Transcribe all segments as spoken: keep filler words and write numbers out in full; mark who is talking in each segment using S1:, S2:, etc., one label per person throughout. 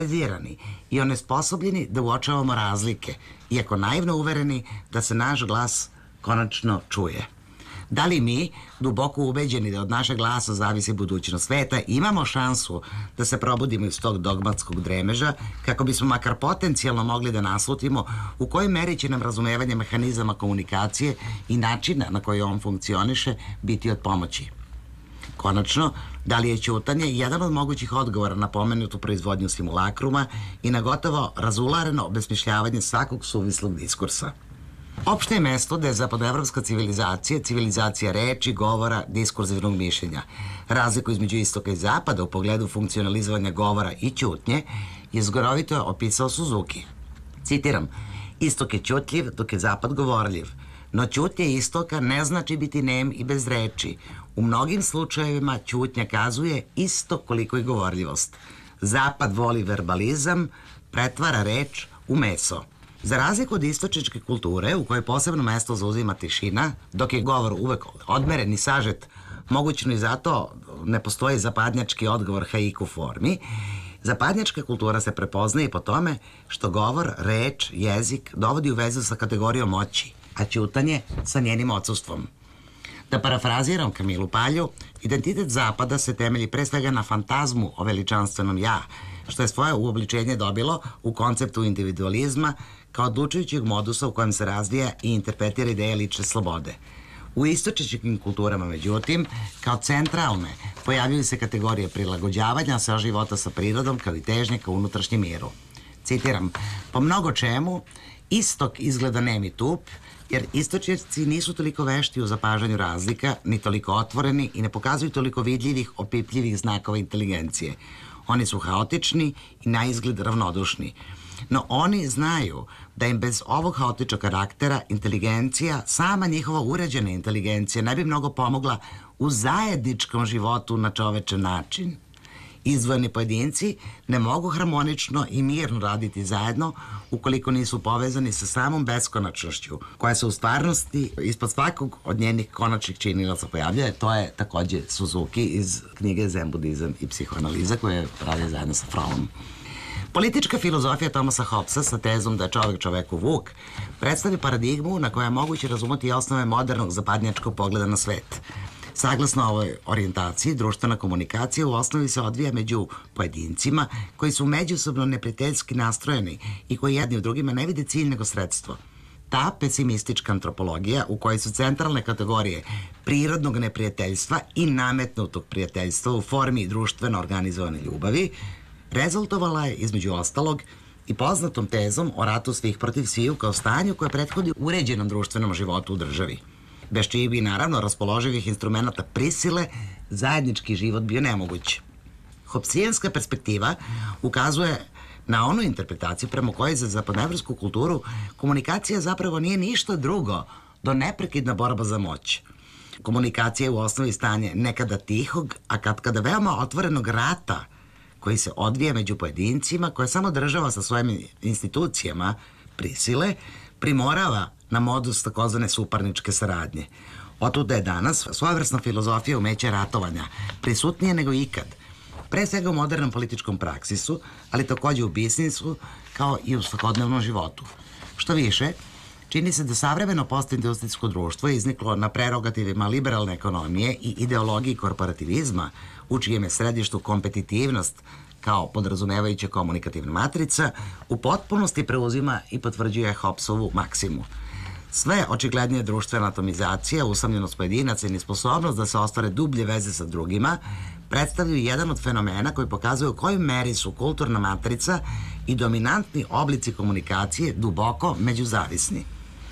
S1: i onesposobljeni da uočavamo razlike, iako naivno uvereni da se naš glas konačno čuje. Da li mi, duboko ubeđeni da od našeg glasa zavisi budućnost sveta, imamo šansu da se probudimo iz tog dogmatskog dremeža kako bismo makar potencijalno mogli da naslutimo u kojoj meri će nam razumevanje mehanizama komunikacije i načina na koji on funkcioniše biti od pomoći? Konačno, da li je ćutanje jedan od mogućih odgovora na pomenutu proizvodnju simulakruma i na gotovo razulareno obesmišljavanje svakog suvislog diskursa? Opšte je mesto da je zapadnoevropska civilizacija civilizacija reči, govora, diskurzivnog mišljenja. Razliku između istoka i zapada u pogledu funkcionalizovanja govora i ćutnje je zgorovito opisao Suzuki. Citiram, istok je ćutljiv dok je zapad govorljiv, no ćutnje istoka ne znači biti nem i bez reči. U mnogim slučajevima ćutnja kazuje isto koliko i govorljivost. Zapad voli verbalizam, pretvara reč u meso. Za razliku od istočničke kulture, u kojoj posebno mesto zauzima tišina, dok je govor uvek odmeren i sažet, mogućno i zato ne postoji zapadnjački odgovor haiku formi, zapadnjačka kultura se prepoznaje po tome što govor, reč, jezik dovodi u vezu sa kategorijom moći, a ćutanje sa njenim odsustvom. Da parafraziram Kamilu Palju, identitet Zapada se temelji pre svega na fantazmu o veličanstvenom ja, što je svoje uobličenje dobilo u konceptu individualizma kao odlučujućeg modusa u kojem se razvija i interpretira ideja lične slobode. U istočničkim kulturama, međutim, kao centralne, pojavljuju se kategorije prilagođavanja sa života sa prirodom kao i težnje ka unutrašnjem miru. Citiram, po mnogo čemu, istok izgleda nem i tup, jer istočnjaci nisu toliko vešti u zapažanju razlika, ni toliko otvoreni i ne pokazuju toliko vidljivih, opipljivih znakova inteligencije. Oni su haotični i na izgled ravnodušni. No oni znaju da im bez ovog haotičnog karaktera inteligencija, sama njihova uređena inteligencija, ne bi mnogo pomogla u zajedničkom životu na čovečan način. Izdvojeni pojedinci ne mogu harmonično i mirno raditi zajedno ukoliko nisu povezani sa samom beskonačnošću, koja se u stvarnosti ispod svakog od njenih konačnih činilaca pojavljuje. To je takođe Suzuki iz knjige Zen budizam i psihoanaliza koje je pravio zajedno sa Frommom. Politička filozofija Thomasa Hobbesa sa tezom da je čovek čoveku vuk predstavi paradigmu na kojoj je moguće razumeti osnove modernog zapadnjačkog pogleda na svet. Saglasno ovoj orijentaciji, društvena komunikacija u osnovi se odvija među pojedincima koji su međusobno neprijateljski nastrojeni i koji jedni u drugima ne vide cilj nego sredstvo. Ta pesimistička antropologija u kojoj su centralne kategorije prirodnog neprijateljstva i nametnutog prijateljstva u formi društveno organizovane ljubavi rezultovala je, između ostalog, i poznatom tezom o ratu svih protiv sviju kao stanju koje prethodi uređenom društvenom životu u državi, bez čiji bi, naravno, raspoloživih instrumenta prisile zajednički život bio nemoguć. Hobbesijanska perspektiva ukazuje na onu interpretaciju prema kojoj za zapadnoevropsku kulturu komunikacija zapravo nije ništa drugo do neprekidna borba za moć. Komunikacija je u osnovi stanje nekada tihog, a katkada veoma otvorenog rata koji se odvija među pojedincima, koje samo država sa svojim institucijama prisile primorava na modus takozvane suparničke saradnje. Otuda je danas svojevrsna filozofija umeća ratovanja prisutnije nego ikad, pre svega u modernom političkom praksisu, ali takođe u biznisu kao i u svakodnevnom životu. Što više, čini se da savremeno postindustrijsko društvo je izniklo na prerogativima liberalne ekonomije i ideologiji korporativizma, u čijem je središtu kompetitivnost kao podrazumevajuća komunikativna matrica, u potpunosti preuzima i potvrđuje Hobbesovu maksimu. Sve očiglednije društvena atomizacija, usamljenost pojedinaca i nesposobnost da se ostvare dublje veze sa drugima predstavljaju jedan od fenomena koji pokazuje u kojoj meri su kulturna matrica i dominantni oblici komunikacije duboko međuzavisni.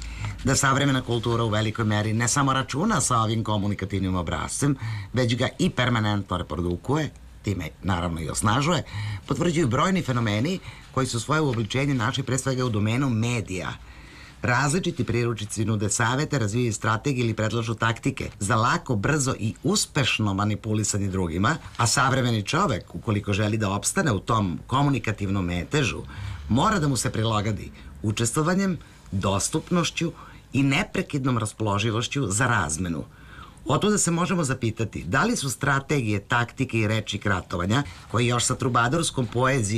S1: Da savremena kultura u velikoj meri ne samo računa sa ovim komunikativnim obrazcem, već ga i permanentno reprodukuje, time naravno i osnažuje, potvrđuju brojni fenomeni koji su svoje uobličenje našli pre svega u domenu medija. Različiti priručnici nude savete, razvijaju strategije ili predlažu taktike za lako, brzo i uspešno manipulisanje drugima, a savremeni čovek, ukoliko želi da opstane u tom komunikativnom metežu, mora da mu se prilagodi učestvovanjem, dostupnošću i neprekidnom raspoloživošću za razmenu. Otuda se možemo zapitati da li su strategije, taktike i rečnik ratovanja, koji još sa trubadorskom poezijom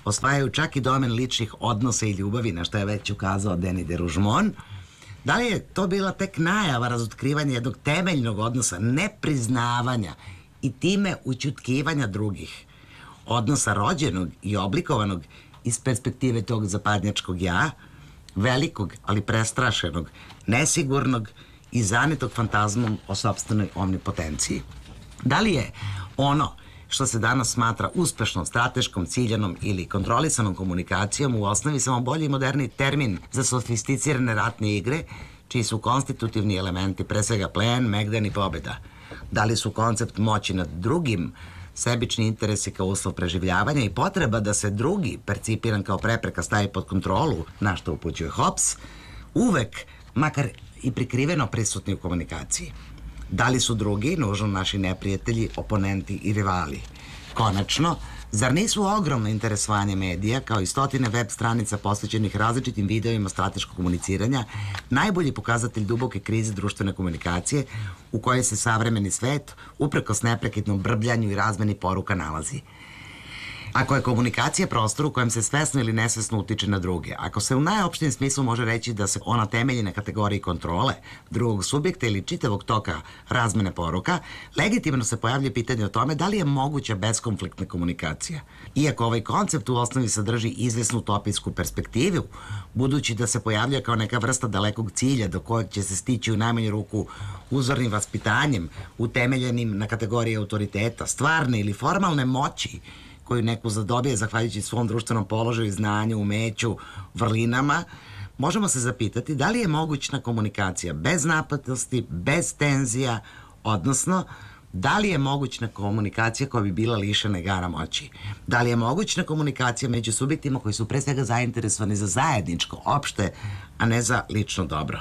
S1: osvajaju čak i domen ličnih odnosa i ljubavi, na što je već ukazao Denis de Rougemont. Da li je to bila tek najava razotkrivanja jednog temeljnog odnosa, nepriznavanja i time ućutkivanja drugih, odnosa rođenog i oblikovanog iz perspektive tog zapadnjačkog ja, velikog, ali prestrašenog, nesigurnog i zanetog fantazmom o sopstvenoj omnipotenciji? Da li je ono što se danas smatra uspešnom, strateškom, ciljanom ili kontrolisanom komunikacijom u osnovi samo bolji i moderni termin za sofisticirane ratne igre, čiji su konstitutivni elementi pre svega plen, megdan i pobeda? Da li su koncept moći nad drugim, sebični interesi kao uslov preživljavanja i potreba da se drugi, percipiran kao prepreka, stavi pod kontrolu, na što upućuje Hobbes, uvek, makar i prikriveno prisutni u komunikaciji? Da li su drugi, nužno naši neprijatelji, oponenti i rivali? Konačno, zar nisu ogromno interesovanje medija, kao i stotine web stranica posvećenih različitim videovima strateškog komuniciranja, najbolji pokazatelj duboke krize društvene komunikacije u kojoj se savremeni svet, uprkos neprekidnom brbljanju i razmeni poruka, nalazi? Ako je komunikacija prostor u kojem se svesno ili nesvesno utiče na druge, ako se u najopštijem smislu može reći da se ona temelji na kategoriji kontrole drugog subjekta ili čitavog toka razmene poruka, legitimno se pojavlja pitanje o tome da li je moguća beskonfliktna komunikacija. Iako ovaj koncept u osnovi sadrži izvesnu utopijsku perspektivu, budući da se pojavlja kao neka vrsta dalekog cilja do kojeg će se stići u najmanju ruku uzornim vaspitanjem, utemeljenim na kategoriji autoriteta, stvarne ili formalne moći, koju neko zadobije zahvaljujući svom društvenom položaju, znanju, umeću, vrlinama, možemo se zapitati da li je mogućna komunikacija bez napetosti, bez tenzija, odnosno da li je mogućna komunikacija koja bi bila lišena igara moći? Da li je mogućna komunikacija među subjektima koji su pre svega zainteresovani za zajedničko, opšte, a ne za lično dobro?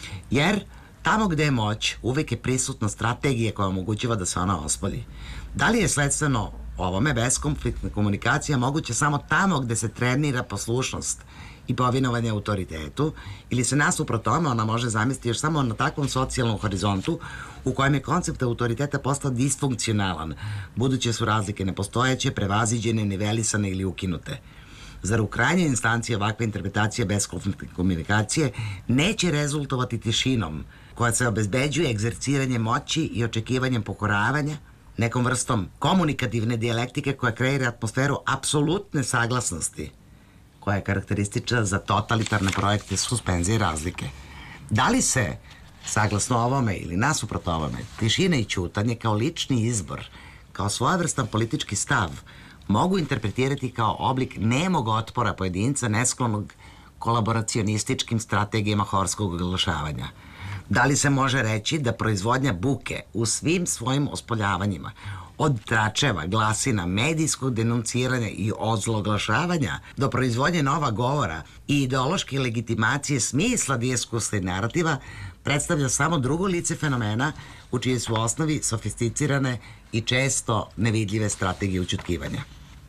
S1: Jer tamo gde je moć, uvek je prisutna strategija koja omogućava da se ona ospolji. Da li je sledstveno ovome beskonfliktna komunikacija moguća samo tamo gde se trenira poslušnost i povinovanje autoritetu, ili se nasuprot tome ona može zamisliti još samo na takvom socijalnom horizontu u kojem je koncept autoriteta postao disfunkcionalan, buduće su razlike nepostojeće, prevaziđene, nivelisane ili ukinute? Zar u krajnjoj instanciji ovakve interpretacije beskonfliktne komunikacije neće rezultovati tišinom koja se obezbeđuje egzerciranjem moći i očekivanjem pokoravanja, nekom vrstom komunikativne dijalektike koja kreira atmosferu apsolutne saglasnosti, koja je karakteristična za totalitarne projekte suspenzije razlike? Da li se, saglasno ovome ili nasuprot ovome, tišina i ćutanje kao lični izbor, kao svojevrstan politički stav, mogu interpretirati kao oblik nemog otpora pojedinca nesklonog kolaboracionističkim strategijama horskog oglašavanja? Da li se može reći da proizvodnja buke u svim svojim ospoljavanjima, od tračeva, glasina, medijskog denunciranja i ozloglašavanja do proizvodnje nova govora i ideološke legitimacije smisla diskursa i narativa, predstavlja samo drugo lice fenomena u čiji su osnovi sofisticirane i često nevidljive strategije ućutkivanja?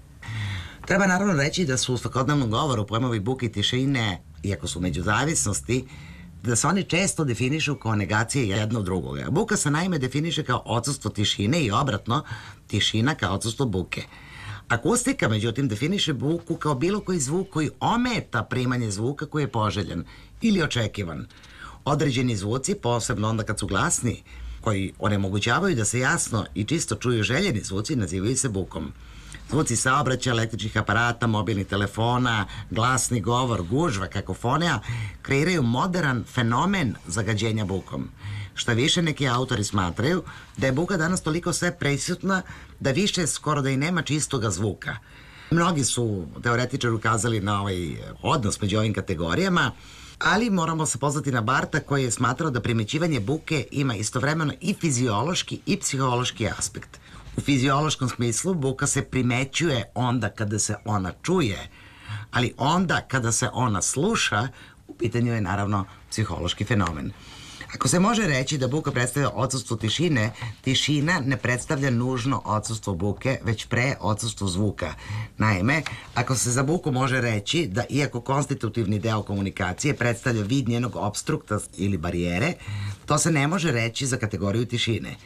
S1: Treba naravno reći da su u svakodnevnom govoru pojmovi buke i tišine, iako su međuzavisnosti, da se oni često definišu kao negacije jednog drugoga. Buka se naime definiše kao odsustvo tišine i obratno, tišina kao odsustvo buke. Akustika, međutim, definiše buku kao bilo koji zvuk koji ometa primanje zvuka koji je poželjen ili očekivan. Određeni zvuci, posebno onda kad su glasni, koji onemogućavaju da se jasno i čisto čuju željeni zvuci, nazivaju se bukom. Zvuci saobraćaja, električnih aparata, mobilnih telefona, glasni govor, gužva, kakofonija kreiraju modern fenomen zagađenja bukom. Šta više, neki autori smatraju da je buka danas toliko sve prisutna da više skoro da i nema čistoga zvuka. Mnogi su teoretičari ukazali na ovaj odnos među ovim kategorijama, ali moramo se pozvati na Barta koji je smatrao da primećivanje buke ima istovremeno i fiziološki i psihološki aspekt. U fiziološkom smislu buka se primećuje onda kada se ona čuje, ali onda kada se ona sluša, u pitanju je naravno psihološki fenomen. Ako se može reći da buka predstavlja odsustvo tišine, tišina ne predstavlja nužno odsustvo buke, već pre odsustvo zvuka. Naime, ako se za buku može reći da iako konstitutivni deo komunikacije predstavlja vid njenog opstrukta ili barijere, to se ne može reći za kategoriju tišine.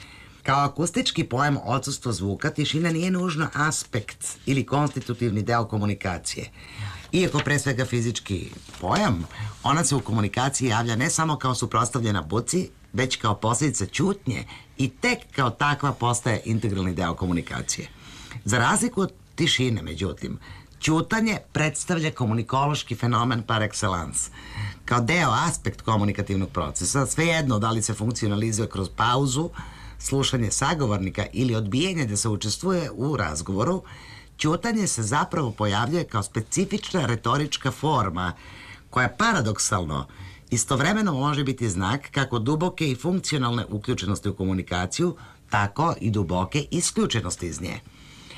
S1: Kao akustički pojam odsustvo zvuka, tišina nije nužno aspekt ili konstitutivni deo komunikacije. Iako pre svega fizički pojam, ona se u komunikaciji javlja ne samo kao suprotstavljena buci, već kao posljedica ćutnje i tek kao takva postaje integralni deo komunikacije. Za razliku od tišine, međutim, ćutanje predstavlja komunikološki fenomen par excellence. Kao deo, aspekt komunikativnog procesa, svejedno da li se funkcionalizuje kroz pauzu, slušanje sagovornika ili odbijanje da se učestvuje u razgovoru, ćutanje se zapravo pojavljuje kao specifična retorička forma koja paradoksalno istovremeno može biti znak kako duboke i funkcionalne uključenosti u komunikaciju, tako i duboke isključenosti iz nje.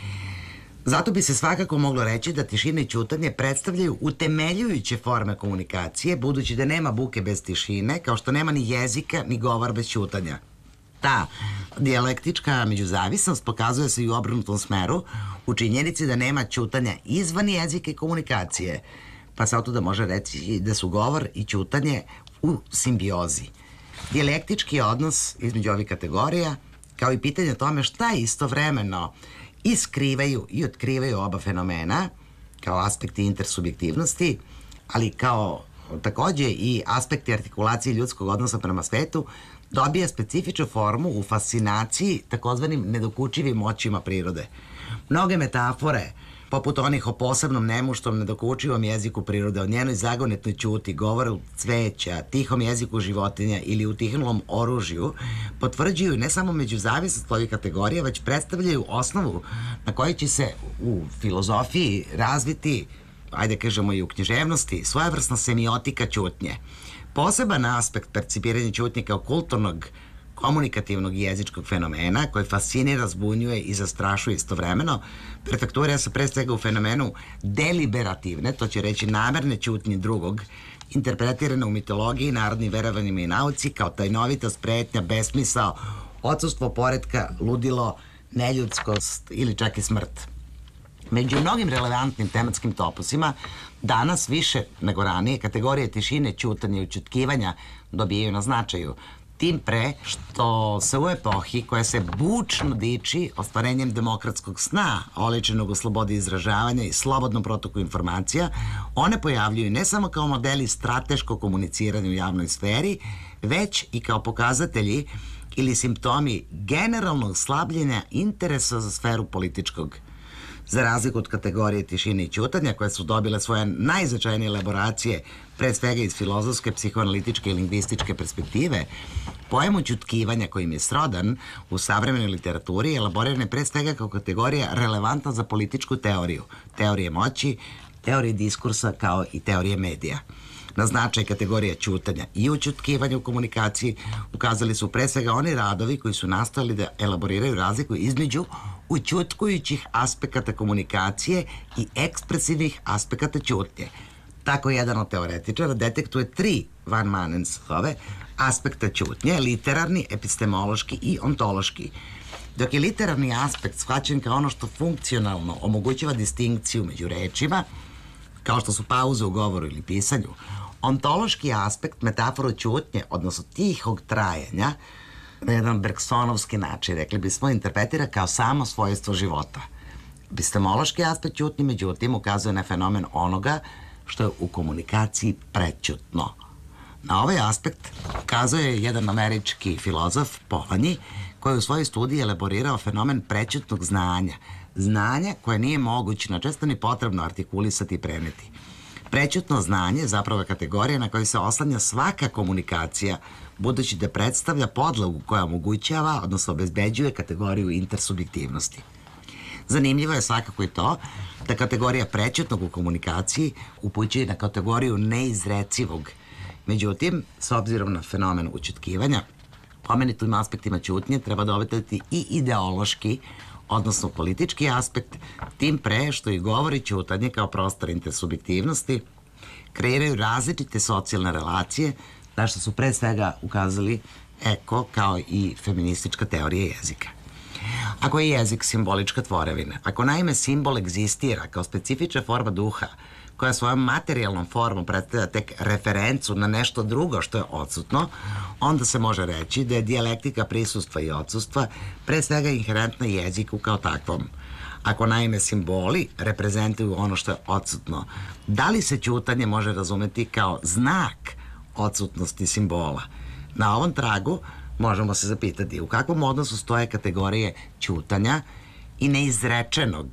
S1: Zato bi se svakako moglo reći da tišina i ćutanje predstavljaju utemeljujuće forme komunikacije, budući da nema buke bez tišine, kao što nema ni jezika ni govor bez ćutanja. Ta dijalektička međuzavisnost pokazuje se i u obrnutom smeru, u činjenici da nema ćutanja izvan jezika i komunikacije, pa se otuda može reći da su govor i ćutanje u simbiozi. Dijalektički odnos između ovih kategorija, kao i pitanje o tome šta istovremeno i skrivaju i otkrivaju oba fenomena, kao aspekti intersubjektivnosti, ali kao takođe i aspekti artikulacije ljudskog odnosa prema svetu, dobija specifičnu formu u fascinaciji takozvanim nedokučivim moćima prirode. Mnoge metafore, poput onih o posebnom nemuštom nedokučivom jeziku prirode, o njenoj zagonetnoj ćuti, govoru cveća, tihom jeziku životinja ili utihnulom oružju, potvrđuju ne samo međuzavisnost ovih kategorija, već predstavljaju osnovu na kojoj će se u filozofiji razviti, ajde kažemo i u književnosti, svojevrsna semiotika ćutnje. Poseban aspekt percipiranja ćutnje kao kulturnog, komunikativnog i jezičkog fenomena koji fascinira, zbunjuje i zastrašuje istovremeno, perfektura se pre svega u fenomenu deliberativne, to će reći namerne ćutnje drugog, interpretirane u mitologiji, narodnim verovanjima i nauci kao tajnovita spretnja, besmisao, odsustvo poretka, ludilo, neljudskost ili čak i smrt. Među mnogim relevantnim tematskim topusima danas više nego ranije kategorije tišine, ćutanja i ućutkivanja dobijaju na značaju. Tim pre što se u epohi koja se bučno diči ostvarenjem demokratskog sna, oličenog u slobodi izražavanja i slobodnom protoku informacija, one pojavljuju ne samo kao modeli strateškog komuniciranja u javnoj sferi, već i kao pokazatelji ili simptomi generalnog slabljenja interesa za sferu političkog. Za razliku od kategorije tišine i ćutanja, koje su dobile svoje najznačajnije elaboracije, pre svega iz filozofske, psihoanalitičke i lingvističke perspektive, pojam ućutkivanja kojim je srodan u savremenoj literaturi elaboriran je pre svega kao kategorija relevantna za političku teoriju, teorije moći, teorije diskursa kao i teorije medija. Na značaj kategorija ćutanja i ućutkivanja u komunikaciji ukazali su pre svega oni radovi koji su nastojali da elaboriraju razliku između ućutkujućih aspekata komunikacije i ekspresivnih aspekata ćutnje. Tako jedan od teoretičara detektuje tri Van Manensove aspekta ćutnje, literarni, epistemološki i ontološki. Dok je literarni aspekt shvaćen kao ono što funkcionalno omogućava distinkciju među rečima, kao što su pauze u govoru ili pisanju, ontološki aspekt metaforu ćutnje, odnosno tihog trajanja, na jedan bergsonovski način, rekli bismo, interpretira kao samo svojstvo života. Epistemološki aspekt ćutnje, međutim, ukazuje na fenomen onoga što je u komunikaciji prećutno. Na ovaj aspekt ukazuje jedan američki filozof Polanyi, koji u svojoj studiji elaborirao fenomen prećutnog znanja, znanja koje nije moguće, često ni potrebno artikulisati i preneti. Prećutno znanje je zapravo kategorija na kojoj se oslanja svaka komunikacija, budući da predstavlja podlogu koja omogućava, odnosno obezbeđuje kategoriju intersubjektivnosti. Zanimljivo je svakako i to da kategorija prećutnog u komunikaciji upućuje na kategoriju neizrecivog. Međutim, s obzirom na fenomen ućutkivanja, pomenitim aspektima ćutnje treba dodati i ideološki, odnosno politički aspekt, tim pre što i govor i ćutanje kao prostor intersubjektivnosti kreiraju različite socijalne relacije, na što su pre svega ukazali Eko kao i feministička teorija jezika. Ako je jezik simbolička tvorevina, ako naime simbol egzistira kao specifična forma duha, koja svojom materijalnom formom predstavlja tek referencu na nešto drugo što je odsutno, onda se može reći da je dijalektika prisustva i odsustva pre svega inherentna jeziku kao takvom. Ako naime simboli reprezentuju ono što je odsutno, da li se ćutanje može razumeti kao znak odsutnosti simbola? Na ovom tragu možemo se zapitati u kakvom odnosu stoje kategorije ćutanja i neizrečenog.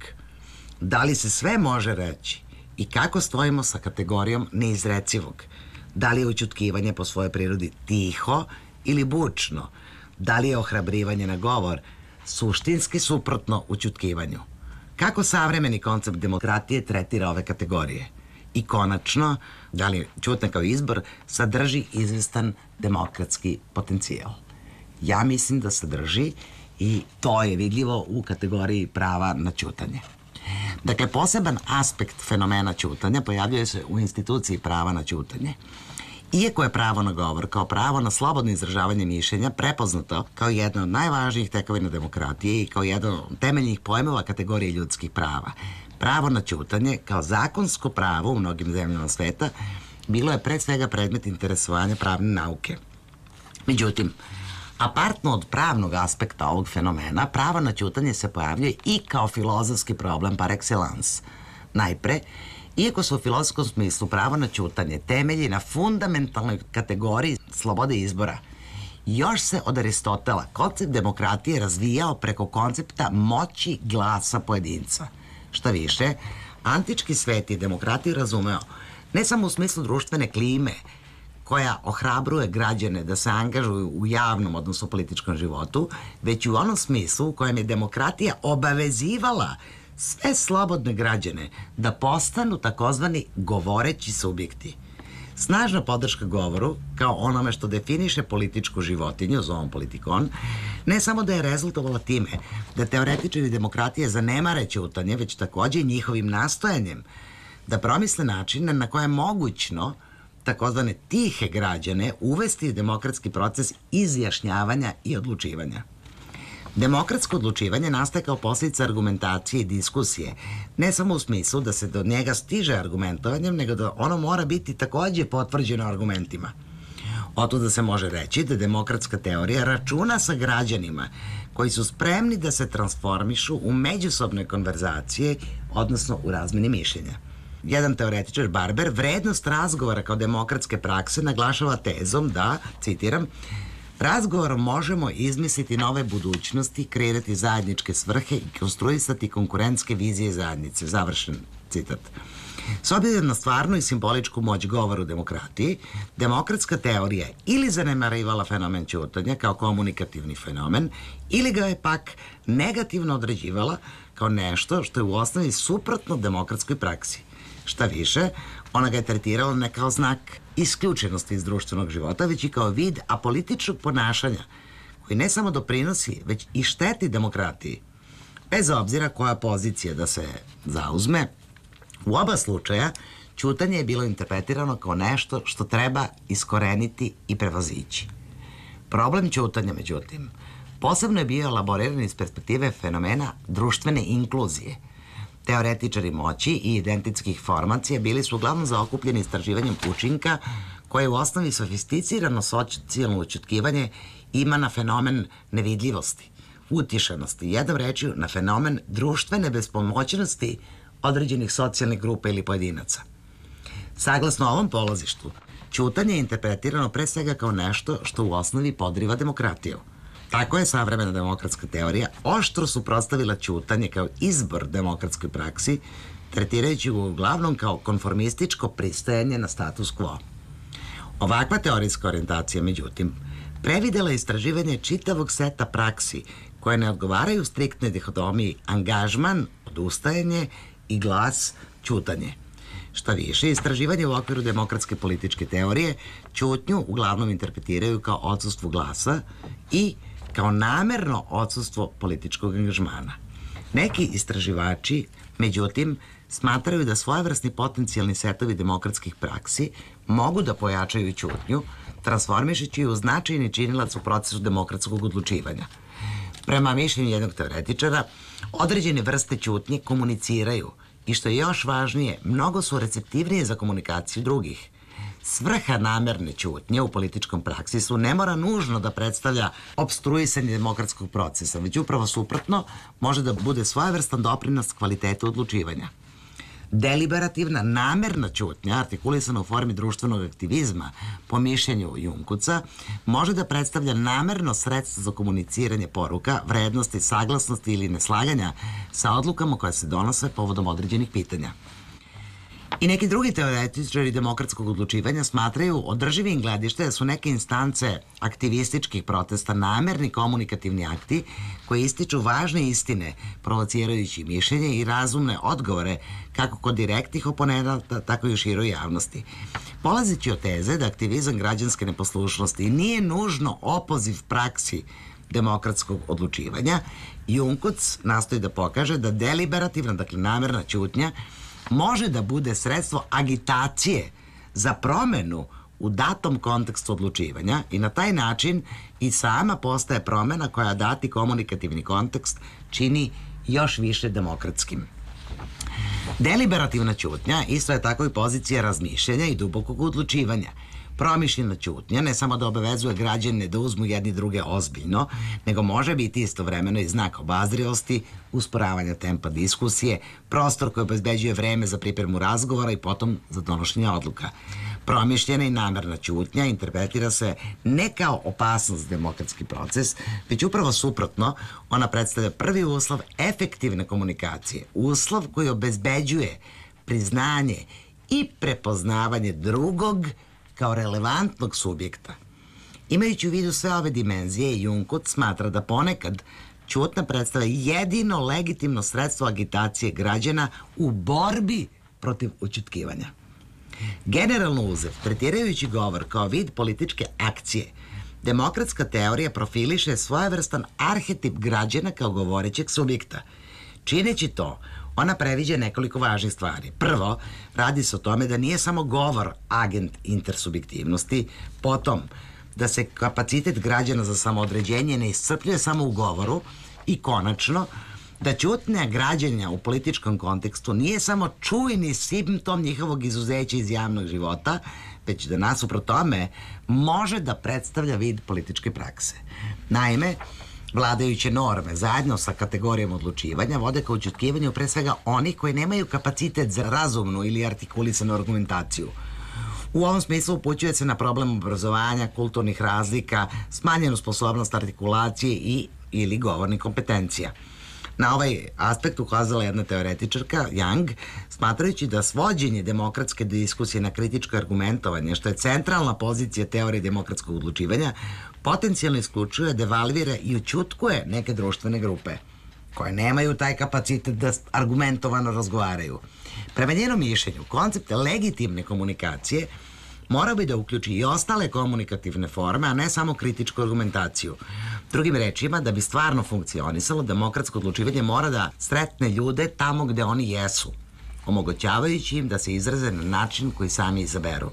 S1: Da li se sve može reći i kako stojimo sa kategorijom neizrecivog? Da li je ućutkivanje po svojoj prirodi tiho ili bučno? Da li je ohrabrivanje na govor suštinski suprotno ućutkivanju? Kako savremeni koncept demokratije tretira ove kategorije? I konačno, da li ćutnja kao izbor sadrži izvestan demokratski potencijal? Ja mislim da sadrži i to je vidljivo u kategoriji prava na ćutanje. Dakle, poseban aspekt fenomena ćutanja pojavljuje se u instituciji prava na ćutanje. Iako je pravo na govor kao pravo na slobodno izražavanje mišljenja prepoznato kao jedna od najvažnijih tekovina demokratije i kao jedan od temeljnih pojmova kategorije ljudskih prava, pravo na ćutanje kao zakonsko pravo u mnogim zemljama sveta bilo je pre svega predmet interesovanja pravne nauke. Međutim, apartno od pravnog aspekta ovog fenomena, pravo na ćutanje se pojavljuje i kao filozofski problem par excellence. Najpre, iako se u filozofskom smislu pravo na ćutanje temelji na fundamentalnoj kategoriji slobode izbora, još se od Aristotela koncept demokratije razvijao preko koncepta moći glasa pojedinca. Šta više, antički svet je demokratiju razumeo ne samo u smislu društvene klime, koja ohrabruje građane da se angažuju u javnom, odnosno političkom životu, već i u onom smislu u kojem je demokratija obavezivala sve slobodne građane da postanu takozvani govoreći subjekti. Snažna podrška govoru, kao onome što definiše političku životinju, zovom politikon, ne samo da je rezultovala time da teoretičari demokratije zanemare ćutanje, već takođe i njihovim nastojanjem da promisle načine na koje je mogućno takozvane tihe građane uvesti demokratski proces izjašnjavanja i odlučivanja. Demokratsko odlučivanje nastaje kao posljedica argumentacije i diskusije, ne samo u smislu da se do njega stiže argumentovanjem, nego da ono mora biti takođe potvrđeno argumentima. Otuda se može reći da demokratska teorija računa sa građanima koji su spremni da se transformišu u međusobne konverzacije, odnosno u razmeni mišljenja. Jedan teoretičar, Barber, vrednost razgovora kao demokratske prakse naglašava tezom da, citiram, razgovorom možemo izmisliti nove budućnosti, kreirati zajedničke svrhe i konstruisati konkurentske vizije zajednice. Završen citat. S obzirom na stvarnu i simboličku moć govora u demokratiji, demokratska teorija ili zanemarivala fenomen ćutanja kao komunikativni fenomen, ili ga je pak negativno određivala kao nešto što je u osnovi suprotno demokratskoj praksi. Šta više, ona ga je tretirala ne kao znak isključenosti iz društvenog života, već i kao vid apolitičnog ponašanja, koji ne samo doprinosi, već i šteti demokratiji. Bez obzira koja pozicija da se zauzme, u oba slučaja ćutanje je bilo interpretirano kao nešto što treba iskoreniti i prevazići. Problem ćutanja, međutim, posebno je bio elaboriran iz perspektive fenomena društvene inkluzije. Teoretičari moći i identitskih formacija bili su uglavnom zaokupljeni istraživanjem učinka koje u osnovi sofisticirano socijalno ućutkivanje ima na fenomen nevidljivosti, utišanosti, jednom rečju na fenomen društvene bespomoćnosti određenih socijalnih grupa ili pojedinaca. Saglasno ovom polazištu, ćutanje je interpretirano pre svega kao nešto što u osnovi podriva demokratiju. Tako je savremena demokratska teorija oštro suprotstavila ćutanje kao izbor demokratskoj praksi, tretirajući ga uglavnom kao konformističko pristajanje na status quo. Ovakva teorijska orijentacija, međutim, previdela istraživanje čitavog seta praksi koje ne odgovaraju striktnoj dihotomiji angažman, odustajanje i glas, ćutanje. Šta više, istraživanje u okviru demokratske političke teorije ćutnju uglavnom interpretiraju kao odsustvo glasa i kao namerno odsustvo političkog angažmana. Neki istraživači, međutim, smatraju da svojevrsni potencijalni setovi demokratskih praksi mogu da pojačaju ćutnju, transformišući ju u značajni činilac u procesu demokratskog odlučivanja. Prema mišljenju jednog teoretičara, određene vrste ćutnje komuniciraju i što je još važnije, mnogo su receptivnije za komunikaciju drugih. Svrha namerne ćutnje u političkom praksisu ne mora nužno da predstavlja opstruisanje demokratskog procesa, već upravo suprotno može da bude svojevrstan doprinos kvalitetu odlučivanja. Deliberativna, namerna ćutnja, artikulisana u formi društvenog aktivizma, po mišljenju Junkuca, može da predstavlja namerno sredstvo za komuniciranje poruka, vrednosti, saglasnosti ili neslaganja sa odlukama koje se donose povodom određenih pitanja. I neki drugi teoretičari demokratskog odlučivanja smatraju održivim gledište da su neke instance aktivističkih protesta namerni komunikativni akti koji ističu važne istine, provocirajući mišljenje i razumne odgovore kako kod direktnih oponenata, tako i u široj javnosti. Polazeći od teze da aktivizam građanske neposlušnosti nije nužno opoziv praksi demokratskog odlučivanja, Junkuc nastoji da pokaže da deliberativna, dakle namerna ćutnja, može da bude sredstvo agitacije za promenu u datom kontekstu odlučivanja i na taj način i sama postaje promena koja dati komunikativni kontekst čini još više demokratskim. Deliberativna ćutnja isto je tako i pozicija razmišljanja i dubokog odlučivanja. Promišljena ćutnja ne samo da obavezuje građane da uzmu jedni druge ozbiljno, nego može biti istovremeno i znak obazrivosti, usporavanja tempa diskusije, prostor koji obezbeđuje vreme za pripremu razgovora i potom za donošenje odluka. Promišljena i namerna ćutnja interpretira se ne kao opasnost za demokratski proces, već upravo suprotno, ona predstavlja prvi uslov efektivne komunikacije, uslov koji obezbeđuje priznanje i prepoznavanje drugog kao relevantnog subjekta. Imajući u vidu sve ove dimenzije, Junkuc smatra da ponekad ćutnja predstavlja jedino legitimno sredstvo agitacije građana u borbi protiv ućutkivanja. Generalno uzev, tretirajući govor kao vid političke akcije, demokratska teorija profiliše svojevrstan arhetip građana kao govorećeg subjekta. Čineći to, ona previđa nekoliko važnih stvari. Prvo, radi se o tome da nije samo govor agent intersubjektivnosti, potom da se kapacitet građana za samoodređenje ne iscrpljuje samo u govoru i konačno, da ćutnja građana u političkom kontekstu nije samo čujni simptom njihovog izuzeća iz javnog života, već da nasuprot tome može da predstavlja vid političke prakse. Naime, vladajuće norme zajedno sa kategorijom odlučivanja vode ka ućutkivanju pre svega onih koji nemaju kapacitet za razumnu ili artikulisanu argumentaciju. U ovom smislu upućuje se na problem obrazovanja, kulturnih razlika, smanjenu sposobnost artikulacije i ili govornih kompetencija. Na ovaj aspekt ukazala jedna teoretičarka, Young, smatrajući da svođenje demokratske diskusije na kritičko argumentovanje, što je centralna pozicija teorije demokratskog odlučivanja, potencijalno isključuje, devalvira i ućutkuje neke društvene grupe koje nemaju taj kapacitet da argumentovano razgovaraju. Prema njenom mišljenju, koncept legitimne komunikacije mora bi da uključi i ostale komunikativne forme, a ne samo kritičku argumentaciju. Drugim rečima, da bi stvarno funkcionisalo, demokratsko odlučivanje mora da sretne ljude tamo gde oni jesu, omogućavajući im da se izraze na način koji sami izaberu.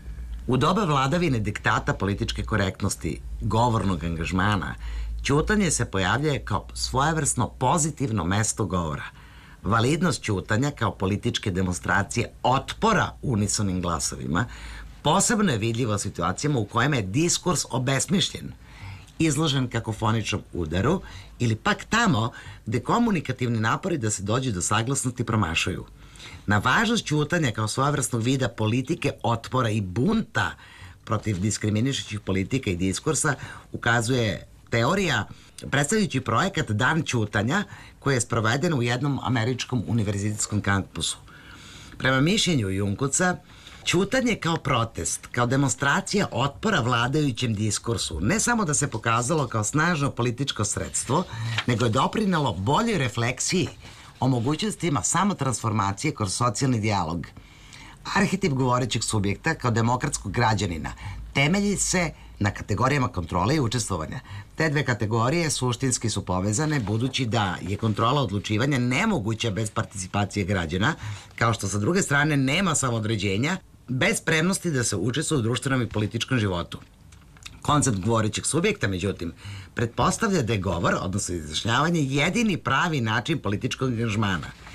S1: U doba vladavine diktata političke korektnosti, govornog angažmana, ćutanje se pojavljuje kao svojevrsno pozitivno mesto govora. Validnost ćutanja kao političke demonstracije otpora unisonim glasovima posebno je vidljivo u situacijama u kojima je diskurs obesmišljen, izložen kakofoničnom udaru ili pak tamo gde komunikativni napori da se dođe do saglasnosti promašuju. Na važnost ćutanja kao svojevrsnog vida politike otpora i bunta protiv diskriminišućih politika i diskursa ukazuje teorija predstavljajući projekat Dan ćutanja koji je sproveden u jednom američkom univerzitetskom kampusu. Prema mišljenju Junkuca, ćutanje kao protest, kao demonstracija otpora vladajućem diskursu, ne samo da se pokazalo kao snažno političko sredstvo, nego je doprinelo boljoj refleksiji o mogućnostima samotransformacije kroz socijalni dijalog. Arhetip govorećeg subjekta kao demokratskog građanina temelji se na kategorijama kontrole i učestvovanja. Te dve kategorije suštinski su povezane, budući da je kontrola odlučivanja nemoguća bez participacije građana, kao što sa druge strane nema samoodređenja bez spremnosti da se učestvuje u društvenom i političkom životu. Koncept govorećeg subjekta, međutim, pretpostavlja da je govor, odnosno izjašnjavanje, jedini pravi način političkog angažmana.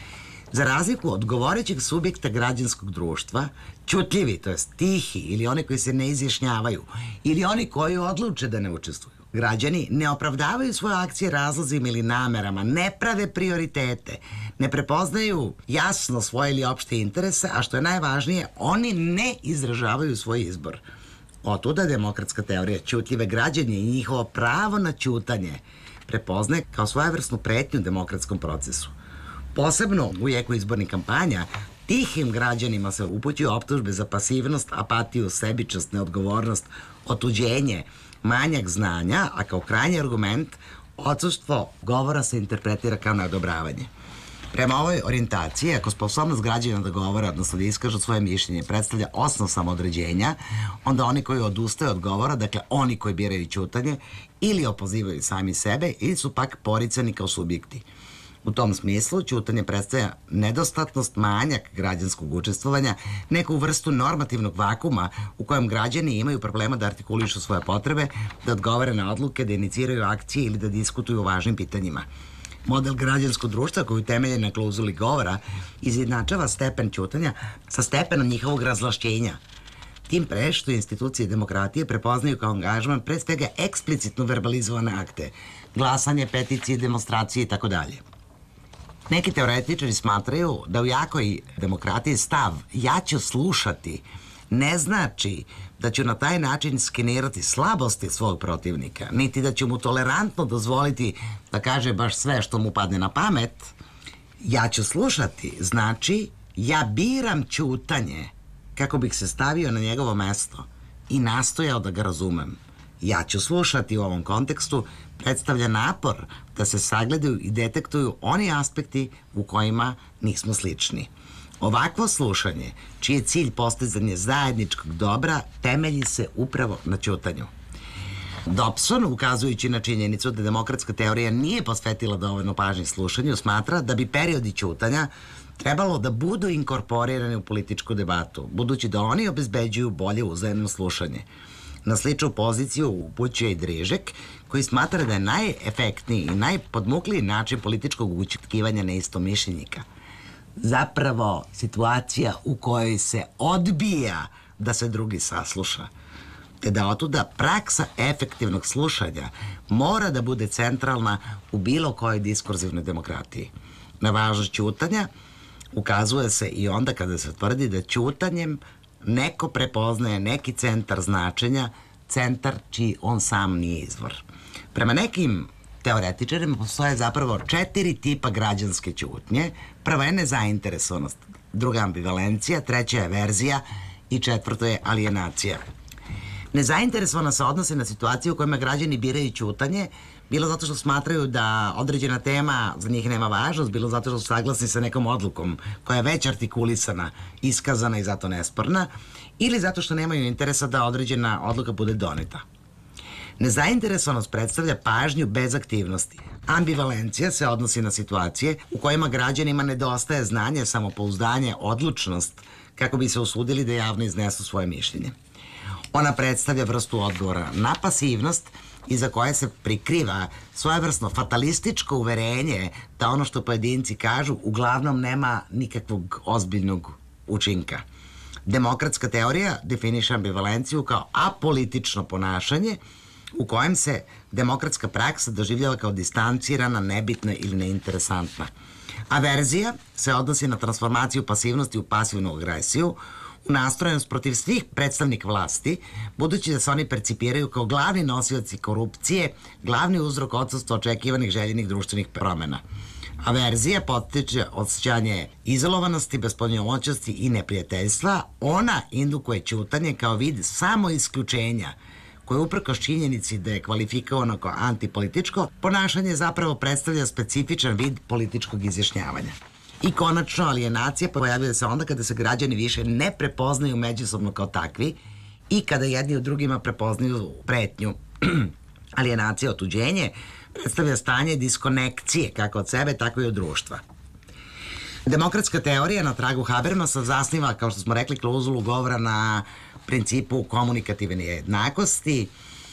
S1: Za razliku od govorećeg subjekta građanskog društva, ćutljivi, to jest tihi, ili oni koji se ne izjašnjavaju, ili oni koji odluče da ne učestvuju, građani ne opravdavaju svoje akcije razlozima ili namerama, ne prave prioritete, ne prepoznaju jasno svoje ili opšte interese, a što je najvažnije, oni ne izražavaju svoj izbor. Otuda demokratska teorija ćutljive građanje i njihovo pravo na ćutanje prepoznaje kao svojevrsnu pretnju demokratskom procesu. Posebno u jeku izbornih kampanja, tihim građanima se upućuju optužbe za pasivnost, apatiju, sebičnost, neodgovornost, otuđenje, manjak znanja, a kao krajnji argument odsustvo govora se interpretira kao neodobravanje. Prema ovoj orijentaciji, ako sposobnost građana da govore, odnosno da iskažu svoje mišljenje, predstavlja osnov samoodređenja, onda oni koji odustaju od govora, dakle oni koji biraju ćutanje, ili opozivaju sami sebe, ili su pak poricani kao subjekti. U tom smislu, ćutanje predstavlja nedostatnost, manjak građanskog učestvovanja, neku vrstu normativnog vakuma u kojem građani imaju problema da artikulišu svoje potrebe, da odgovore na odluke, da iniciraju akcije ili da diskutuju o važnim pitanjima. Model građanskog društva koji utemeljen na klauzuli govora izjednačava stepen ćutanja sa stepenom njihovog razvlašćenja. Tim pre što institucije demokratije prepoznaju kao angažman pre svega eksplicitno verbalizovane akte, glasanje, peticije, demonstracije i tako dalje. Neki teoretičari smatraju da u jakoj demokratiji stav ja ću slušati ne znači da ću na taj način skenirati slabosti svog protivnika, niti da ću mu tolerantno dozvoliti da kaže baš sve što mu padne na pamet. Ja ću slušati znači ja biram ćutanje kako bih se stavio na njegovo mesto i nastojao da ga razumem. Ja ću slušati u ovom kontekstu predstavlja napor da se sagledaju i detektuju oni aspekti u kojima nismo slični. Ovakvo slušanje, čiji je cilj postizanje zajedničkog dobra, temelji se upravo na ćutanju. Dobson, ukazujući na činjenicu da demokratska teorija nije posvetila dovoljno pažnje slušanju, smatra da bi periodi ćutanja trebalo da budu inkorporirani u političku debatu, budući da oni obezbeđuju bolje uzajemno slušanje. Na sličnu poziciju upućuje i Drižek, koji smatra da je najefektniji i najpodmukliji način političkog ućutkivanja neistomišljenika zapravo situacija u kojoj se odbija da se drugi sasluša, te da otuda praksa efektivnog slušanja mora da bude centralna u bilo kojoj diskurzivnoj demokratiji. Na važnost ćutanja ukazuje se i onda kada se tvrdi da ćutanjem neko prepoznaje neki centar značenja, centar čiji on sam nije izvor. Prema nekim teoretičarima postoje zapravo četiri tipa građanske ćutnje. Prva je nezainteresovanost, druga ambivalencija, treća je averzija i četvrto je alienacija. Nezainteresovana se odnose na situaciju u kojima građani biraju ćutanje, bilo zato što smatraju da određena tema za njih nema važnost, bilo zato što su saglasni sa nekom odlukom koja je već artikulisana, iskazana i zato nesporna, ili zato što nemaju interesa da određena odluka bude doneta. Nezainteresovanost predstavlja pažnju bez aktivnosti. Ambivalencija se odnosi na situacije u kojima građanima nedostaje znanje, samopouzdanje, odlučnost, kako bi se usudili da javno iznesu svoje mišljenje. Ona predstavlja vrstu odgovora na pasivnost iza koje se prikriva svojevrsno fatalističko uverenje da ono što pojedinci kažu uglavnom nema nikakvog ozbiljnog učinka. Demokratska teorija definiše ambivalenciju kao apolitično ponašanje u kojem se demokratska praksa doživljava kao distancirana, nebitna ili neinteresantna. Averzija se odnosi na transformaciju pasivnosti u pasivnu agresiju, u nastrojenost protiv svih predstavnika vlasti, budući da se oni percipiraju kao glavni nosioci korupcije, glavni uzrok odsustva očekivanih željenih društvenih promena. Averzija potiče osjećanje izolovanosti, bespomoćnosti i neprijateljstva. Ona indukuje ćutanje kao vid samoisključenja, koje uprkos činjenici da je kvalifikovano kao antipolitičko, ponašanje zapravo predstavlja specifičan vid političkog izjašnjavanja. I konačno, alienacija pojavljuje se onda kada se građani više ne prepoznaju međusobno kao takvi i kada jedni u drugima prepoznaju pretnju. Alienacija, otuđenje, predstavlja stanje diskonekcije kako od sebe, tako i od društva. Demokratska teorija na tragu Habermasa zasniva, kao što smo rekli, klauzulu govora na principu komunikativne jednakosti.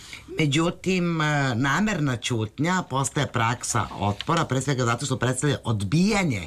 S1: Međutim, namerna ćutnja postaje praksa otpora, pre svega zato što predstavlja odbijanje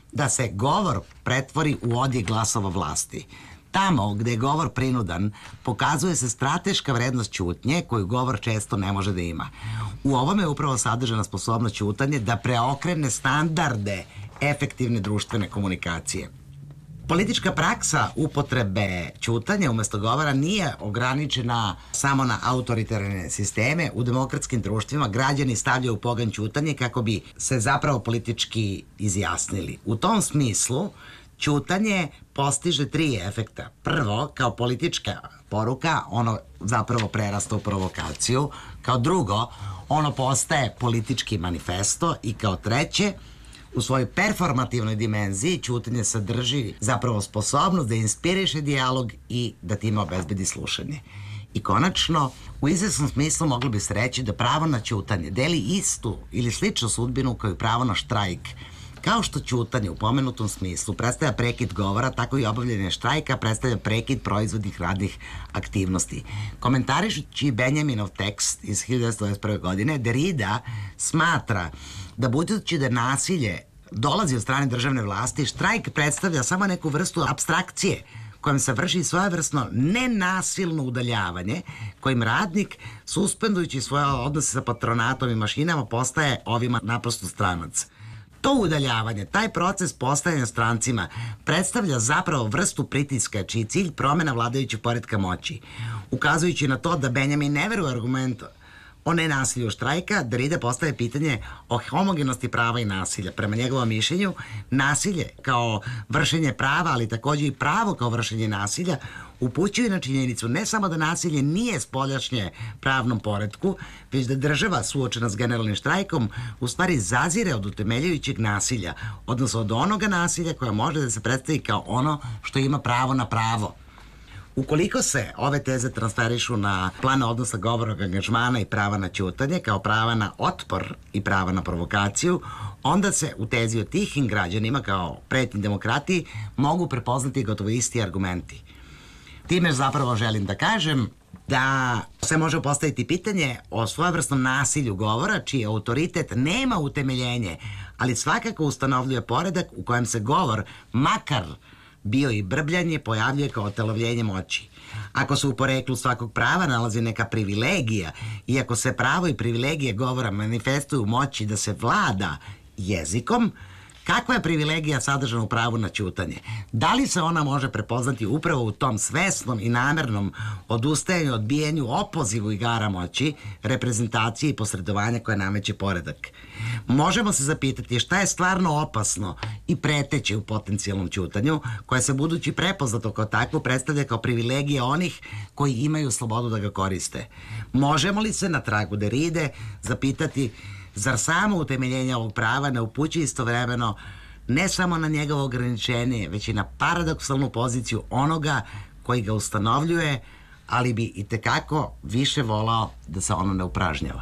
S1: da se govor pretvori u odjek glasova vlasti. Tamo gde je govor prinudan, pokazuje se strateška vrednost ćutnje koju govor često ne može da ima. U ovome je upravo sadržana sposobnost ćutanje da preokrene standarde efektivne društvene komunikacije. Politička praksa upotrebe ćutanja umesto govora nije ograničena samo na autoritarne sisteme. U demokratskim društvima građani stavljaju u pogon ćutanje kako bi se zapravo politički izjasnili. U tom smislu, ćutanje postiže tri efekta. Prvo, kao politička poruka, ono zapravo prerasta u provokaciju. Kao drugo, ono postaje politički manifesto. I kao treće, u svojoj performativnoj dimenziji ćutanje sadrži zapravo sposobnost da inspiriše dijalog i da time obezbedi slušanje. I konačno, u izvesnom smislu moglo bi se reći da pravo na ćutanje deli istu ili sličnu sudbinu kao i pravo na štrajk. Kao što ćutanje u pomenutom smislu predstavlja prekid govora, tako i obavljanje štrajka predstavlja prekid proizvodnih radnih aktivnosti. Komentarišući Benjaminov tekst iz hiljadu devetsto dvadeset prve. godine, Derrida smatra da budući da nasilje dolazi od strane državne vlasti, štrajk predstavlja samo neku vrstu apstrakcije kojom se vrši svojevrsno nenasilno udaljavanje, kojim radnik, suspendujući svoje odnose sa patronatom i mašinama, postaje ovima naprosto stranac. To udaljavanje, taj proces postajanja strancima predstavlja zapravo vrstu pritiska čiji cilj promena vladajućeg poretka moći. Ukazujući na to da Benjamin ne veruje argumentu o nenasilju štrajka, Derrida postaje pitanje o homogenosti prava i nasilja. Prema njegovom mišljenju, nasilje kao vršenje prava, ali takođe i pravo kao vršenje nasilja, upućuje na činjenicu ne samo da nasilje nije spoljašnje pravnom poretku, već da država suočena s generalnim štrajkom u stvari zazire od utemeljujućeg nasilja, odnosno od onoga nasilja koja može da se predstavi kao ono što ima pravo na pravo. Ukoliko se ove teze transferišu na plan odnosa govornog angažmana i prava na ćutanje, kao prava na otpor i prava na provokaciju, onda se u tezi o tihim građanima kao pretnji demokratiji mogu prepoznati gotovo isti argumenti. Time zapravo želim da kažem da se može postaviti pitanje o svojevrsnom nasilju govora, čiji autoritet nema utemeljenje, ali svakako ustanovljuje poredak u kojem se govor, makar bio i brbljanje, pojavljuje kao otelovljenje moći. Ako se u poreklu svakog prava nalazi neka privilegija i ako se pravo i privilegije govora manifestuju u moći da se vlada jezikom, kakva je privilegija sadržana u pravu na ćutanje? Da li se ona može prepoznati upravo u tom svesnom i namernom odustajanju, odbijanju, opozivu igara moći, reprezentacije i posredovanja koje nameće poredak? Možemo se zapitati šta je stvarno opasno i preteće u potencijalnom ćutanju, koje se budući prepoznato kao takvo predstavlja kao privilegija onih koji imaju slobodu da ga koriste. Možemo li se na tragu Derride zapitati zar samo utemeljenje ovog prava ne upućuje istovremeno ne samo na njegovo ograničenje, već i na paradoksalnu poziciju onoga koji ga ustanovljuje, ali bi i tekako više volao da se ono ne upražnjava.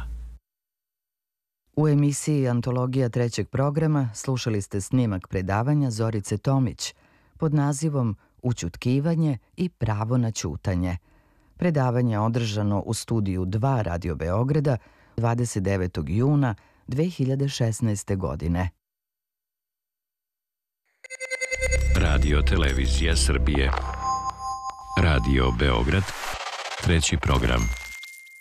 S2: U emisiji Antologija trećeg programa slušali ste snimak predavanja Zorice Tomić pod nazivom Ućutkivanje i pravo na ćutanje. Predavanje je održano u studiju dva Radio Beograda dvadeset devetog juna dve hiljade šesnaeste. godine.
S3: Radio Televizija Srbije. Radio Beograd, treći program.